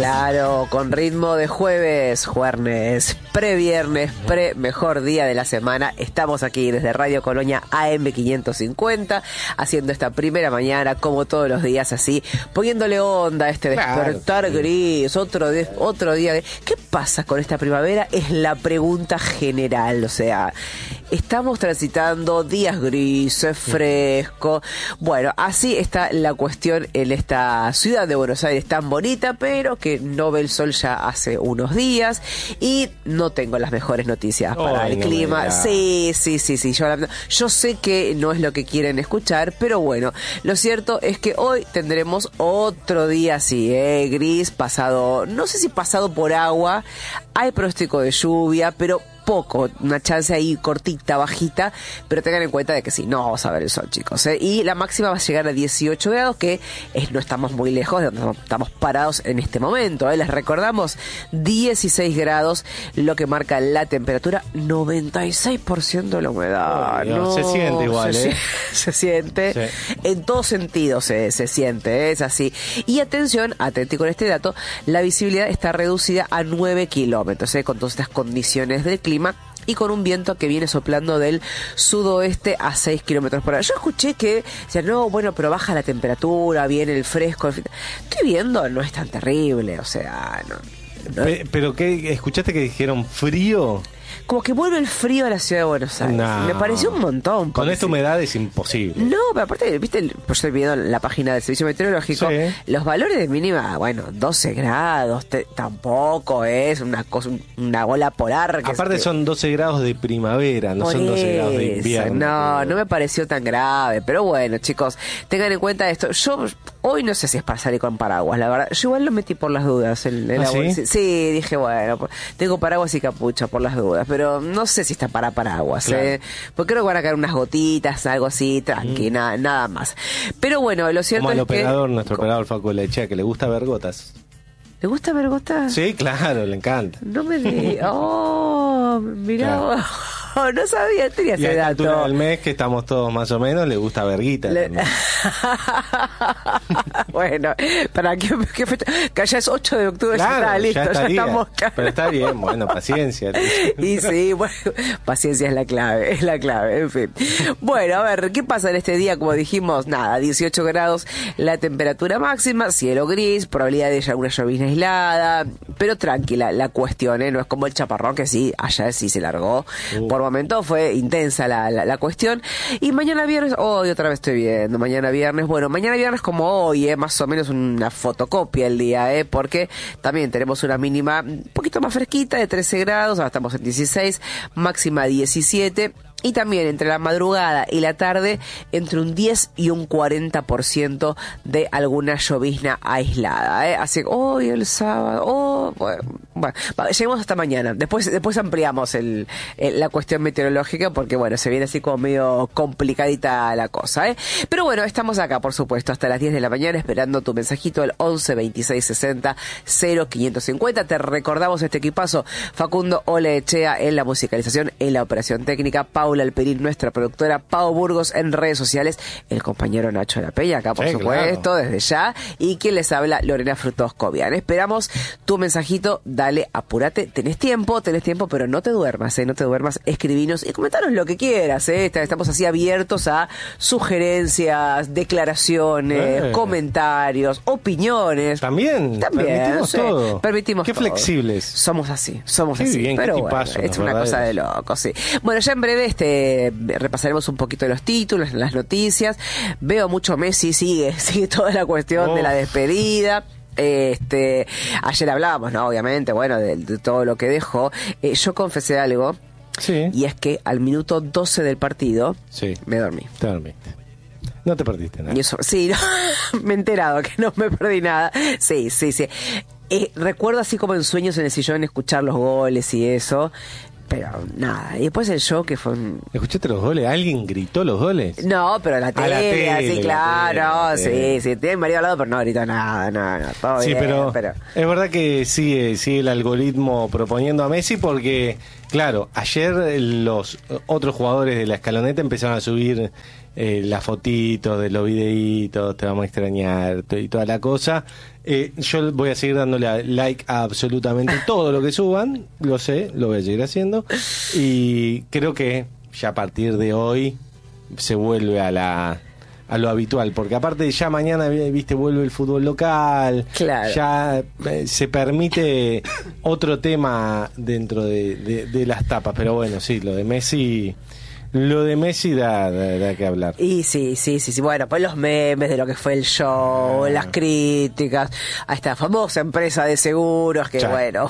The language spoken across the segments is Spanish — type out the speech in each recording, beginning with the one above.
Claro, con ritmo de jueves, pre-viernes, mejor día de la semana. Estamos aquí desde Radio Colonia AM550, haciendo esta primera mañana, como todos los días, así, poniéndole onda a este despertar gris, otro día. ¿Qué pasa con esta primavera? Es la pregunta general, o sea, estamos transitando días grises, fresco. Bueno, así está la cuestión en esta ciudad de Buenos Aires tan bonita, pero que no ve el sol ya hace unos días y no tengo las mejores noticias para el clima. Sí. Yo sé que no es lo que quieren escuchar, pero bueno, lo cierto es que hoy tendremos otro día así, gris, pasado, no sé si pasado por agua, hay pronóstico de lluvia, pero poco, una chance ahí cortita, bajita, pero tengan en cuenta de que sí, no vamos a ver el sol, chicos, y la máxima va a llegar a 18 grados, que no estamos muy lejos de donde estamos parados en este momento, les recordamos, 16 grados, lo que marca la temperatura, 96% de la humedad. Se siente igual, se siente, sí. En todos sentidos se siente, es así. Y atención, atenti con este dato, la visibilidad está reducida a 9 kilómetros, con todas estas condiciones del clima, y con un viento que viene soplando del sudoeste a 6 kilómetros por hora. Yo escuché que decían, no, bueno, pero baja la temperatura, viene el fresco. Estoy viendo, no es tan terrible, o sea, no. ¿Pero qué? ¿Escuchaste que dijeron frío? Como que vuelve el frío a la ciudad de Buenos Aires. No. Me pareció un montón. Con esta humedad es imposible. No, pero aparte, viste, pues estoy viendo la página del Servicio Meteorológico, sí. Los valores de mínima, 12 grados, tampoco es una cosa, una bola polar. Aparte son 12 grados de primavera, no son 12 grados de invierno. No me pareció tan grave, pero bueno, chicos, tengan en cuenta esto. Yo hoy no sé si es para salir con paraguas, la verdad. Yo igual lo metí por las dudas. Sí, dije, bueno, tengo paraguas y capucha por las dudas, pero no sé si está para paraguas, claro. Porque creo que van a caer unas gotitas, algo así, tranqui, nada más. Pero bueno, lo cierto como es nuestro operador Facu Lechea, que le gusta ver gotas. ¿Le gusta ver gotas? Sí, claro, le encanta. No me digas. Mirá, claro. No sabía, tenía ese dato. Y a la altura del mes, que estamos todos más o menos, le gusta verguita. Bueno, ¿para qué fecha? Que ya es 8 de octubre, claro, ya está listo, ya estamos. Pero está bien, bueno, paciencia. Y sí, bueno, paciencia es la clave, en fin. Bueno, a ver, ¿qué pasa en este día? Como dijimos, 18 grados, la temperatura máxima, cielo gris, probabilidad de alguna llovizna aislada, pero tranquila la cuestión, no es como el chaparrón, que sí, allá sí se largó. Por momento fue intensa la cuestión. Y mañana viernes, hoy otra vez estoy viendo, mañana viernes como hoy, más o menos una fotocopia el día, porque también tenemos una mínima un poquito más fresquita de 13 grados, ahora estamos en 16, máxima 17. Y también entre la madrugada y la tarde, entre un 10 y un 40% de alguna llovizna aislada. Así que hoy, el sábado, bueno, lleguemos hasta mañana. Después ampliamos la cuestión meteorológica, porque bueno, se viene así como medio complicadita la cosa. Pero bueno, estamos acá, por supuesto, hasta las 10 de la mañana, esperando tu mensajito al 11 26 60 0550. Te recordamos este equipazo: Facundo Olechea en la musicalización, en la operación técnica, Paula Alperín, nuestra productora, Pau Burgos en redes sociales, el compañero Nacho de la Peña acá, por supuesto, claro. Desde ya, y quien les habla, Lorena Frutoscovian. Esperamos tu mensajito, dale, apúrate, tenés tiempo, pero no te duermas, escribinos y comentanos lo que quieras, estamos así abiertos a sugerencias, declaraciones, comentarios, opiniones. También permitimos todo. Permitimos Qué todo. flexibles. Somos así, bien, pero bueno, es una cosa de loco, sí. Bueno, ya en breve repasaremos un poquito de los títulos, las noticias. Veo mucho Messi, sigue toda la cuestión de la despedida. Ayer hablábamos, ¿no? Obviamente, bueno, de todo lo que dejó. Yo confesé algo, sí. Y es que al minuto 12 del partido, sí. Me dormí. Te dormiste. No te perdiste nada. Y eso, sí, no, me he enterado que no me perdí nada. Sí. Recuerdo así como en sueños en el sillón escuchar los goles y eso. Pero nada, y después el show que fue ¿Escuchaste los goles? ¿Alguien gritó los goles? No, pero la tele, así, claro, sí, tiene marido al lado, pero no gritó nada, todo sí, bien, pero es verdad que sigue el algoritmo proponiendo a Messi, porque, claro, ayer los otros jugadores de la escaloneta empezaron a subir las fotitos de los videitos, te vamos a extrañar y toda la cosa, Yo voy a seguir dándole like a absolutamente todo lo que suban, lo sé, lo voy a seguir haciendo. Y creo que ya a partir de hoy se vuelve a lo habitual, porque aparte ya mañana, viste, vuelve el fútbol local, claro. Ya se permite otro tema dentro de las tapas, pero bueno, sí, lo de Messi da que hablar. Y sí, bueno, pues los memes de lo que fue el show, las críticas a esta famosa empresa de seguros que, bueno,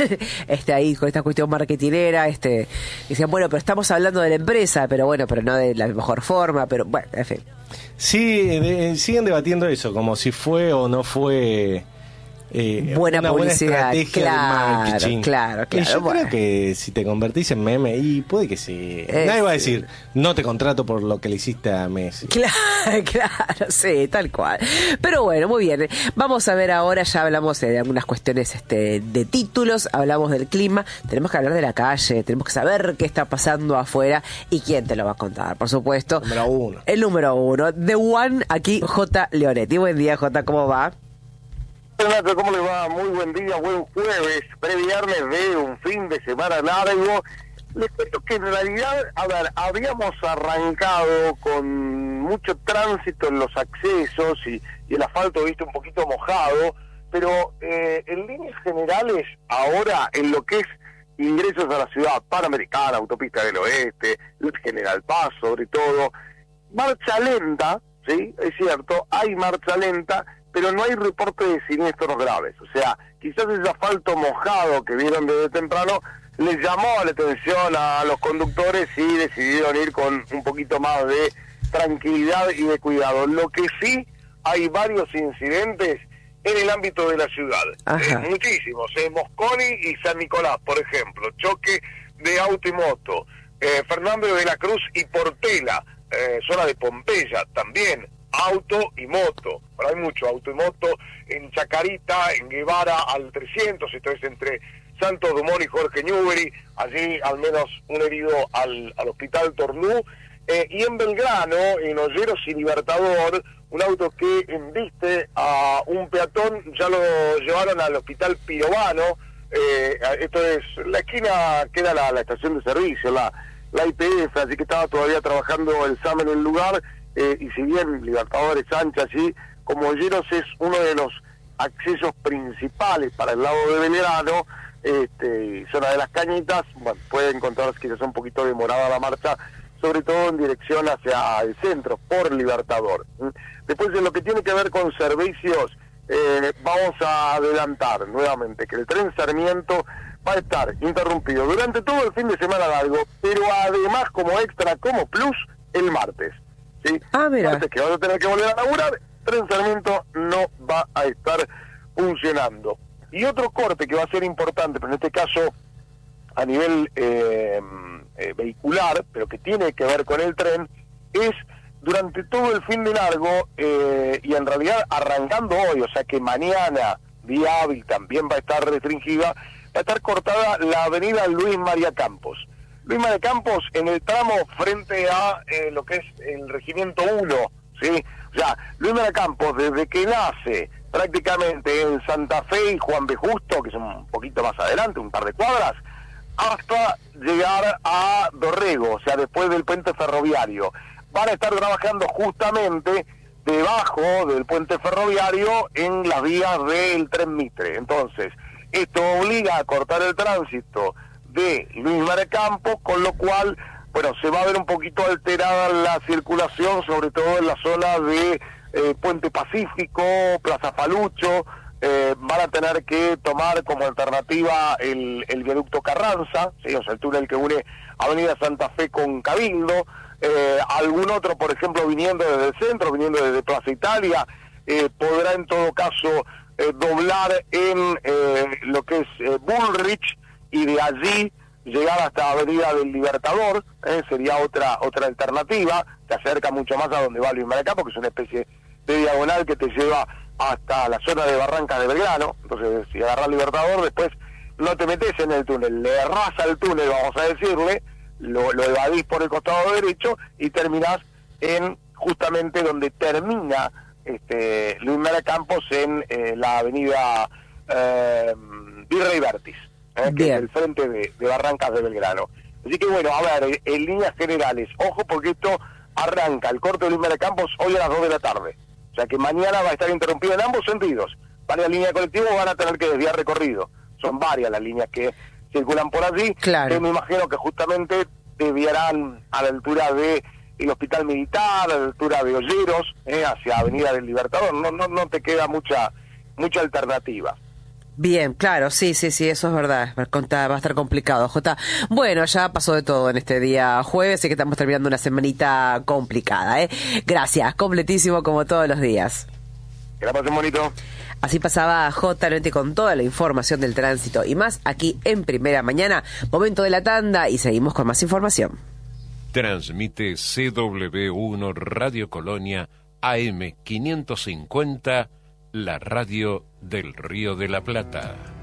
ahí con esta cuestión marketinera, decían, bueno, pero estamos hablando de la empresa, pero bueno, pero no de la mejor forma, pero bueno, en fin. Sí, siguen debatiendo eso, como si fue o no fue buena publicidad, estrategia de marketing. Claro. Y yo creo que si te convertís en meme, y puede que sí. Nadie va a decir, no te contrato por lo que le hiciste a Messi. Claro, sí, tal cual. Pero bueno, muy bien. Vamos a ver ahora, ya hablamos de algunas cuestiones de títulos, hablamos del clima, tenemos que hablar de la calle, tenemos que saber qué está pasando afuera y quién te lo va a contar, por supuesto. El número uno, The One, aquí J. Leonetti. Buen día, J, ¿cómo va? Renato, ¿cómo le va? Muy buen día, buen jueves, previernes de un fin de semana largo. Les cuento que en realidad, habíamos arrancado con mucho tránsito en los accesos y el asfalto, viste, un poquito mojado, pero en líneas generales, ahora en lo que es ingresos a la ciudad panamericana, autopista del oeste, General Paz sobre todo, marcha lenta, ¿sí? Es cierto, hay marcha lenta, pero no hay reporte de siniestros graves. O sea, quizás ese asfalto mojado que vieron desde temprano les llamó la atención a los conductores y decidieron ir con un poquito más de tranquilidad y de cuidado. Lo que sí, hay varios incidentes en el ámbito de la ciudad. Muchísimos. Mosconi y San Nicolás, por ejemplo. Choque de auto y moto. Fernando de la Cruz y Portela, zona de Pompeya, también. Auto y moto, pero hay mucho auto y moto en Chacarita, en Guevara al 300, esto es entre Santos Dumont y Jorge Newbery, allí al menos un herido al hospital Tornú, y en Belgrano, en Olleros y Libertador, un auto que embiste a un peatón, ya lo llevaron al hospital Pirovano, esto es la esquina que era la estación de servicio, la IPF, así que estaba todavía trabajando el SAM en el lugar. Y si bien Libertadores ancha allí, como Olleros es uno de los accesos principales para el lado de Belgrano, zona de las Cañitas, bueno, puede encontrarse quizás un poquito demorada la marcha, sobre todo en dirección hacia el centro, por Libertador. Después, en lo que tiene que ver con servicios, vamos a adelantar nuevamente que el tren Sarmiento va a estar interrumpido durante todo el fin de semana largo, pero además como extra, como plus, el martes. ¿Sí? Mira. Antes que vas a tener que volver a laburar, Tren Sarmiento no va a estar funcionando. Y otro corte que va a ser importante, pero en este caso a nivel vehicular, pero que tiene que ver con el tren, es durante todo el fin de largo y en realidad arrancando hoy, o sea que mañana, día hábil, también va a estar restringida, va a estar cortada la avenida Luis María Campos. Luis María Campos en el tramo frente a lo que es el Regimiento 1, ¿sí? O sea, Luis María Campos, desde que nace prácticamente en Santa Fe y Juan B. Justo, que es un poquito más adelante, un par de cuadras, hasta llegar a Dorrego, o sea, después del puente ferroviario. Van a estar trabajando justamente debajo del puente ferroviario en las vías del Tren Mitre. Entonces, esto obliga a cortar el tránsito de Luis María Campos, con lo cual, bueno, se va a ver un poquito alterada la circulación, sobre todo en la zona de Puente Pacífico, Plaza Falucho. Van a tener que tomar como alternativa el viaducto Carranza, ¿sí? O sea, el túnel que une Avenida Santa Fe con Cabildo. Algún otro, por ejemplo, viniendo desde el centro, viniendo desde Plaza Italia, podrá en todo caso doblar en lo que es Bullrich, y de allí llegar hasta Avenida del Libertador, sería otra alternativa, te acerca mucho más a donde va Luis María Campos, que es una especie de diagonal que te lleva hasta la zona de Barrancas de Belgrano. Entonces, si agarrás Libertador, después no te metes en el túnel, le errás al túnel, vamos a decirle, lo evadís por el costado derecho y terminás en justamente donde termina Luis Mera Campos en la avenida Virrey Vértiz, que es el frente de Barrancas de Belgrano. Así que bueno, a ver, en líneas generales, ojo porque esto arranca el corte de Luis Mera Campos hoy a las 2 de la tarde. O sea que mañana va a estar interrumpido en ambos sentidos. Varias líneas de colectivos van a tener que desviar recorrido. Son varias las líneas que circulan por allí. Claro. Yo me imagino que justamente desviarán a la altura de el Hospital Militar, a la altura de Olleros, hacia Avenida del Libertador. No te queda mucha alternativa. Bien, claro, sí, eso es verdad. Va a estar complicado, Jota. Bueno, ya pasó de todo en este día jueves, así que estamos terminando una semanita complicada, ¿eh? Gracias, completísimo como todos los días. Que la pasen bonito. Así pasaba Jota Lorente con toda la información del tránsito y más aquí en Primera Mañana. Momento de la tanda y seguimos con más información. Transmite CW1 Radio Colonia AM 550, la radio del Río de la Plata.